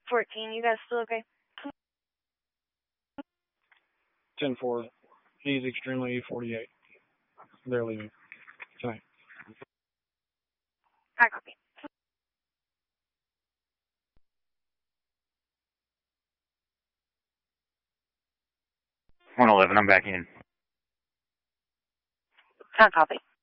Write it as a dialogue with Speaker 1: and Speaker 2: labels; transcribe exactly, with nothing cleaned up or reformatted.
Speaker 1: fourteen, you guys still okay?
Speaker 2: ten four. He's extremely E forty-eight. They're leaving tonight.
Speaker 1: I copy.
Speaker 3: one eleven, I'm back in.
Speaker 1: I copy.